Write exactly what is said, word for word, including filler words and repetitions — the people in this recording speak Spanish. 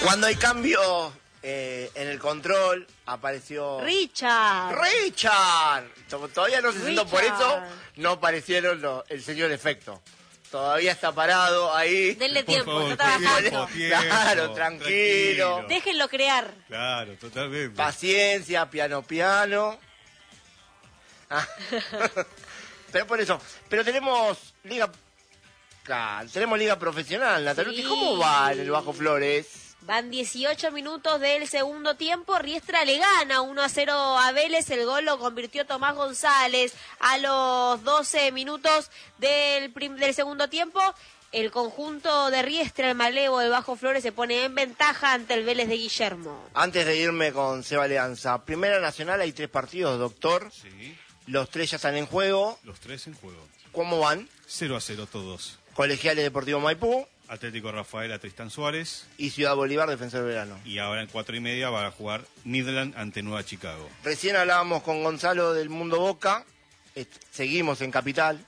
Cuando hay cambio eh, en el control, apareció... ¡Richard! ¡Richard! Todavía no se sentó, por Richard. eso no aparecieron los, el señor efecto. Todavía está parado ahí. Denle Por tiempo, favor, está trabajando. tiempo, tiempo, Claro, tranquilo. tranquilo. Déjenlo crear. Claro, totalmente. Paciencia, piano, piano. Ah. Pero por eso. Pero tenemos liga... Claro, tenemos liga profesional, Natalucci. Sí. ¿Cómo va en el Bajo Flores? Van dieciocho minutos del segundo tiempo. Riestra le gana uno a cero a Vélez. El gol lo convirtió Tomás González a los doce minutos del, prim- del segundo tiempo. El conjunto de Riestra, el Malevo de Bajo Flores, se pone en ventaja ante el Vélez de Guillermo. Antes de irme con Seba Alianza, Primera Nacional hay tres partidos, doctor. Sí, Los tres ya están en juego. los tres en juego. ¿Cómo van? cero a cero todos. Colegiales Deportivo Maipú Atlético Rafaela Tristán Suárez. y Ciudad Bolívar Defensor Belgrano. Y ahora en cuatro y media va a jugar Midland ante Nueva Chicago. Recién hablábamos con Gonzalo del Mundo Boca. Est- seguimos en Capital.